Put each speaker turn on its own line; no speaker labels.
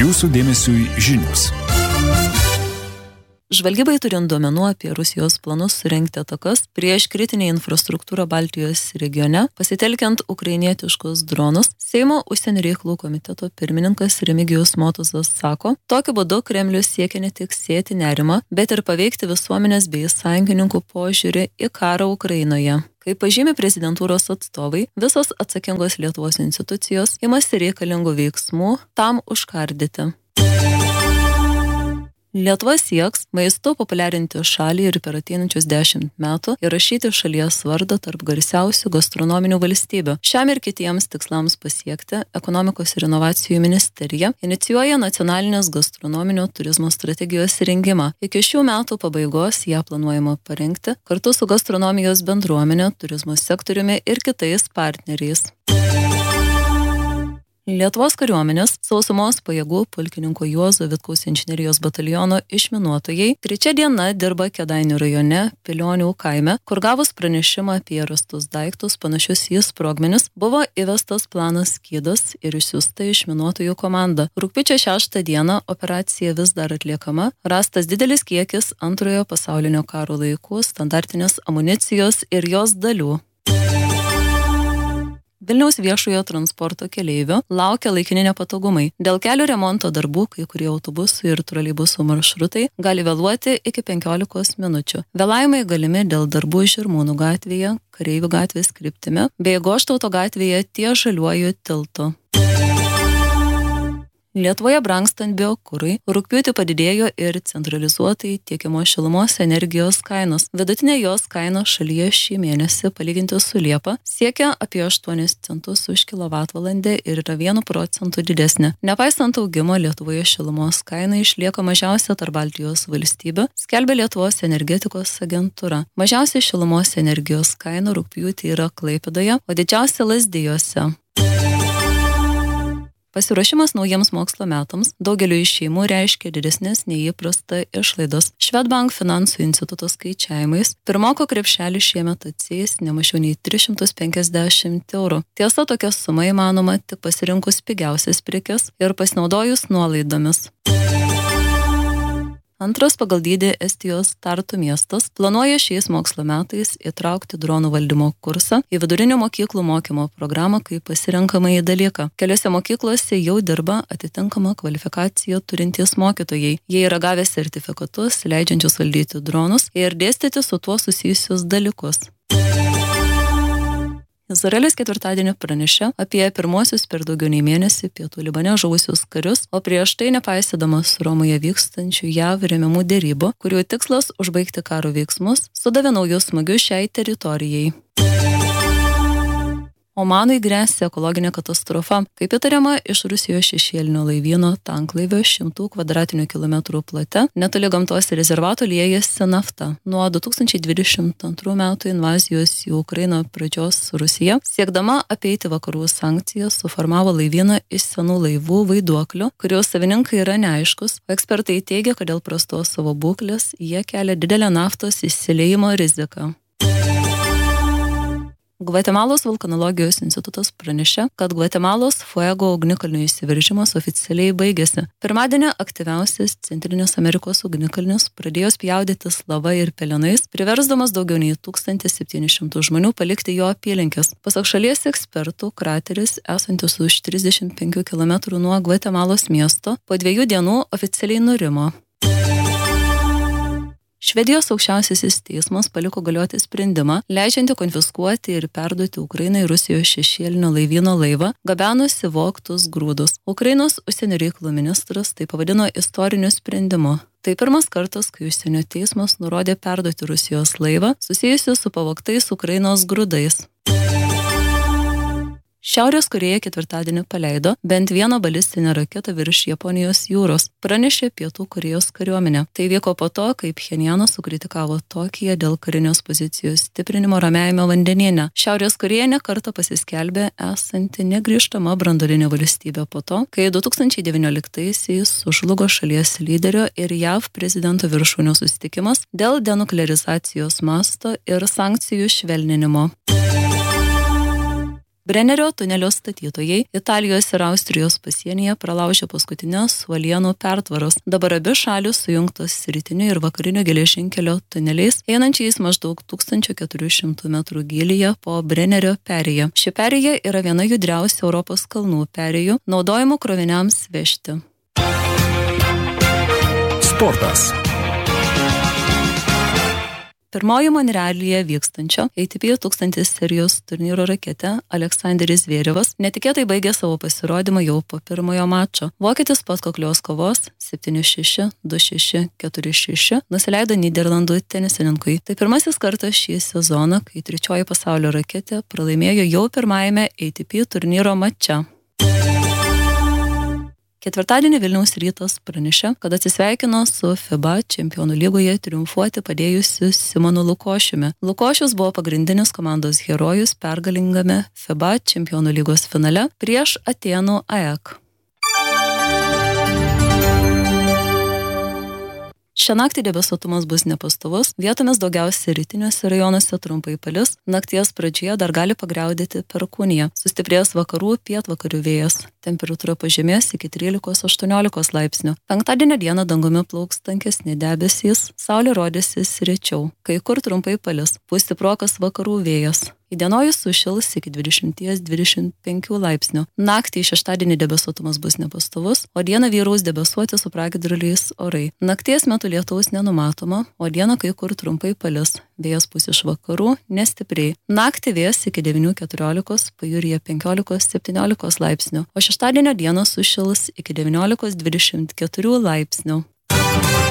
Jūsų dėmesiui žinios.
Žvalgybai turint duomenų apie Rusijos planus surengti atakas prieš kritinę infrastruktūrą Baltijos regione, pasitelkiant ukrainietiškus dronus, Seimo užsienio reikalų komiteto pirmininkas Remigijus Motuzas sako, tokiu būdu Kremlius siekia ne tik sėti nerimą, bet ir paveikti visuomenės bei sąjungininkų požiūrį į karą Ukrainoje. Kaip pažymi prezidentūros atstovai, visos atsakingos Lietuvos institucijos imasi reikalingų veiksmų tam užkardyti. Lietuva sieks maistu populiarinti šalį ir per ateinančius 10 metų įrašyti šalies vardą tarp garsiausių gastronominių valstybių. Šiam ir kitiems tikslams pasiekti Ekonomikos ir inovacijų ministerija inicijuoja nacionalinės gastronominio turizmo strategijos rengimą. Iki šių metų pabaigos ją planuojama parengti kartu su gastronomijos bendruomenė, turizmo sektoriumi ir kitais partneriais. Lietuvos kariuomenės sausumos pajėgų pulkininko Juozo Vitkaus inžinerijos bataliono išminuotojai 3 diena dirba Kėdainių rajone Pilionių kaime, kur gavus pranešimą apie rastus daiktus panašius į sprogmenis, buvo įvestas planas Skydas ir išsiųsta išminuotojų komanda. Rugpjūčio 6 dieną operacija vis dar atliekama, rastas didelis kiekis Antrojo pasaulinio karo laikų standartinės amunicijos ir jos dalių. Vilniaus viešojo transporto keleivių laukia laikini nepatogumai. Dėl kelių remonto darbų kai kurie autobusų ir troleibusų maršrutai gali vėluoti iki 15 minučių. Vėlavimai galimi dėl darbų Žirmūnų gatvėje, Kareivių gatvės kryptimi, bei Goštauto gatvėje ties Žaliuoju tiltu. Lietuvoje brangstant biokurui, rugpjūtį padidėjo ir centralizuotai tiekiamos šilumos energijos kainos. Vidutinė jos kaina šalyje šį mėnesį palyginti su Liepa siekia apie 8 centus už kilovatvalandę ir yra 1% didesnė. Nepaisant augimo, Lietuvoje šilumos kaina išlieka mažiausia tarp Baltijos valstybių, skelbia Lietuvos energetikos agentūra. Mažiausia šilumos energijos kaina rugpjūtį yra Klaipėdoje, o didžiausia Lazdijuose. Pasiruošimas naujiems mokslo metams daugeliu iš šeimų reiškia didesnės nei įprasta išlaidos. Swedbank finansų instituto skaičiavimais pirmoko krepšelį šiemet atsieis ne mažiau nei 350 eurų. Tiesa, tokia suma įmanoma tik pasirinkus pigiausias prekes ir pasinaudojus nuolaidomis. Antras pagal dydį Estijos Tartu miestas planuoja šiais mokslo metais įtraukti dronų valdymo kursą į vidurinių mokyklų mokymo programą kaip pasirenkamąjį dalyką. Keliose mokyklose jau dirba atitinkamą kvalifikaciją turintys mokytojai. Jie yra gavę sertifikatus, leidžiančius valdyti dronus ir dėstyti su tuo susijusius dalykus. Izraelis ketvirtadienį pranešė apie pirmosius per daugiau nei mėnesį pietų Libane žuvusius karius, o prieš tai nepaisydamas Romoje vykstančių JAV remiamų derybų, kurių tikslas užbaigti karo veiksmus, sudavė naujus smūgius šiai teritorijai. Omanui gresia ekologinė katastrofa. Kaip įtariama, iš Rusijos šešėlinio laivyno tanklaivio 100 kvadratinių kilometrų plote netoli gamtos rezervato liejasi nafta. Nuo 2022 metų invazijos į Ukrainą pradžios Rusija, siekdama apeiti vakarų sankcijas, suformavo laivyną iš senų laivų vaiduoklių, kurios savininkai yra neaiškus, o ekspertai teigia, kad dėl prastos savo būklės jie kelia didelę naftos išsiliejimo riziką. Gvatemalos vulkanologijos institutas pranešė, kad Gvatemalos Fuego ugnikalnių išsiveržimas oficialiai baigėsi. Pirmadienį aktyviausias Centrinės Amerikos ugnikalnis pradėjo spjaudytis lava ir pelenais, priversdamas daugiau nei 1700 žmonių palikti jo apylinkes. Pasak šalies ekspertų, krateris, esantis už 35 km nuo Gvatemalos miesto, po 2 dienų oficialiai nurimo. Švedijos aukščiausiasis teismas paliko galioti sprendimą, leidžiantį konfiskuoti ir perduoti Ukrainai Rusijos šešėlinio laivyno laivą, gabenusi vogtus grūdus. Ukrainos užsienio reikalų ministras tai pavadino istoriniu sprendimu. Tai pirmas kartas, kai užsienio teismas nurodė perduoti Rusijos laivą, susijusiu su pavogtais Ukrainos grūdais. Šiaurės Korėja ketvirtadienį paleido bent vieną balistinę raketą virš Japonijos jūros, pranešė Pietų Korėjos kariuomenė. Tai vyko po to, kai Pchenjanas sukritikavo Tokiją dėl karinės pozicijos stiprinimo Ramiajame vandenyne. Šiaurės Korėja ne kartą pasiskelbė esanti negrįžtama branduolinė valstybė po to, kai 2019-aisiais sužlugo šalies lyderio ir JAV prezidento viršūnių susitikimas dėl denuklearizacijos masto ir sankcijų švelninimo. Brennerio tunelio statytojai Italijos ir Austrijos pasienyje pralaužė paskutinės uolienų pertvaros. Dabar abi šalis sujungtos rytiniu ir vakariniu geležinkelio tuneliais, einančiais maždaug 1400 metrų gylyje po Brennerio perėją. Ši perėja yra viena judriausių Europos kalnų perėjų, naudojamų kroviniams vežti.
Sportas.
Pirmoji Monrealyje vykstančio ATP 1000 serijos turnyro raketė Aleksandris Zverevas netikėtai baigė savo pasirodymą jau po pirmojo mačo. Vokietis po atkaklios kovos 7-6, 2-6, 4-6 nusileido Nyderlandų tenisininkui. Tai pirmasis kartas šį sezoną, kai trečioji pasaulio raketė pralaimėjo jau pirmajame ATP turnyro mače. Ketvirtadienį Vilniaus Rytas pranešė, kad atsisveikino su FIBA čempionų lygoje triumfuoti padėjusiu Simonu Lukošiumi. Lukošius buvo pagrindinis komandos herojus pergalingame FIBA čempionų lygos finale prieš Atėnų AEK. Šią naktį debesuotumas bus nepastovus, vietomis daugiausiai rytiniuose rajonuose trumpai palis, nakties pradžioje dar gali pagriaudėti perkūnija. Sustiprės vakarų pietvakarių vėjas, temperatūra pažemės iki 13-18 laipsnių. Penktadienio dieną dangumi plauks tankesni debesys, saulė rodysis rečiau, kai kur trumpai palis, pūs stiprokas vakarų vėjas. Įdienojus sušils iki 20-25 laipsnių. Naktį šeštadienį debesuotumas bus nepastovus, o dieną vyraus debesuoti su pragiedruliais orai. Nakties metu lietaus nenumatoma, o dieną kai kur trumpai palis. Vėjas pūs iš vakarų, nestipriai. Naktį vėjas iki 9-14, pajūryje 15-17 laipsnių, o šeštadienio dieną sušils iki 19-24 laipsnių.